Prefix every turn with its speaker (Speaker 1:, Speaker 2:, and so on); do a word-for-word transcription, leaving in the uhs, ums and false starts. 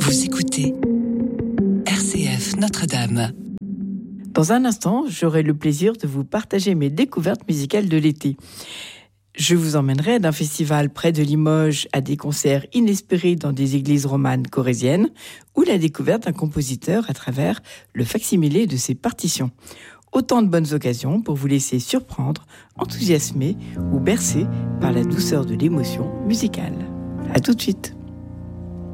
Speaker 1: Vous écoutez R C F Notre-Dame.
Speaker 2: Dans un instant, j'aurai le plaisir de vous partager mes découvertes musicales de l'été. Je vous emmènerai d'un festival près de Limoges à des concerts inespérés dans des églises romanes corésiennes ou la découverte d'un compositeur à travers le facsimilé de ses partitions. Autant de bonnes occasions pour vous laisser surprendre, enthousiasmer ou bercer par la douceur de l'émotion musicale. À tout de suite.